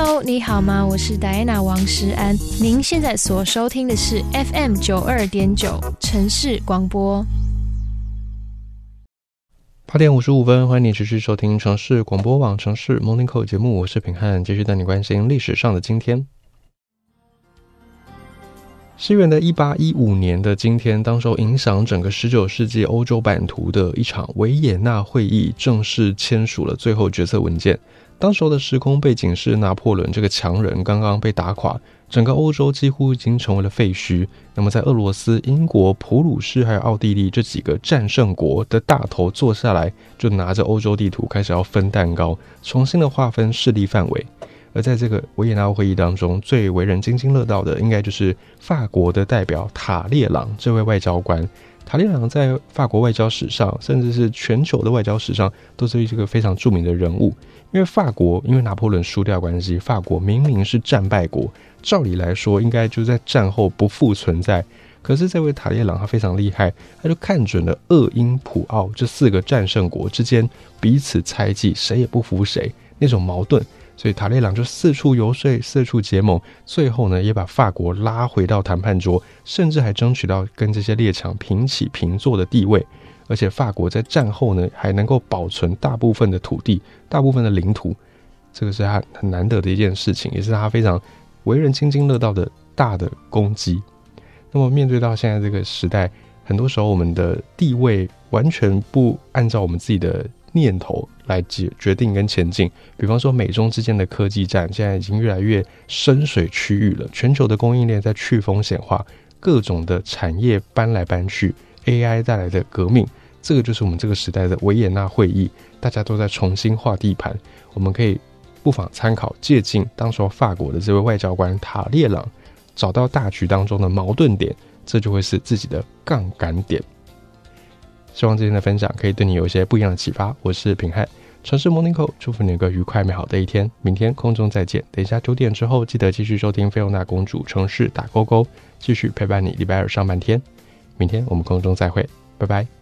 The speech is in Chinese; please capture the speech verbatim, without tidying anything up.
Hello， 你好吗？我是 Diana 王诗安。您现在所收听的是 F M 九二点九 城市广播。 八点五十五分，欢迎你持续收听城市广播网城市 Morning Call 节目，我是品汉，继续带你关心历史上的今天。西元的一八一五年的今天，当时候影响整个十九世纪欧洲版图的一场维也纳会议正式签署了最后决策文件。当时候的时空背景是拿破仑这个强人刚刚被打垮，整个欧洲几乎已经成为了废墟。那么在俄罗斯、英国、普鲁士还有奥地利这几个战胜国的大头坐下来，就拿着欧洲地图开始要分蛋糕，重新的划分势力范围。而在这个维也纳会议当中，最为人津津乐道的应该就是法国的代表塔列朗这位外交官。塔列朗在法国外交史上，甚至是全球的外交史上，都是一个非常著名的人物。因为法国因为拿破仑输掉关系，法国明明是战败国，照理来说应该就在战后不复存在。可是这位塔列朗他非常厉害，他就看准了俄英普奥这四个战胜国之间彼此猜忌，谁也不服谁那种矛盾。所以塔列朗就四处游说，四处结盟，最后呢也把法国拉回到谈判桌，甚至还争取到跟这些列强平起平坐的地位。而且法国在战后呢还能够保存大部分的土地，大部分的领土，这个是他很难得的一件事情，也是他非常为人津津乐道的大的功绩。那么面对到现在这个时代，很多时候我们的地位完全不按照我们自己的念头来决定跟前进。比方说美中之间的科技战现在已经越来越深水区域了，全球的供应链在去风险化，各种的产业搬来搬去， A I 带来的革命，这个就是我们这个时代的维也纳会议，大家都在重新画地盘。我们可以不妨参考借鉴当时法国的这位外交官塔列朗，找到大局当中的矛盾点，这就会是自己的杠杆点。希望今天的分享可以对你有一些不一样的启发。我是品汉，城市 Morning Call， 祝福你有个愉快美好的一天。明天空中再见。等一下九点之后，记得继续收听菲欧娜公主城市打勾勾，继续陪伴你礼拜二上半天。明天我们空中再会，拜拜。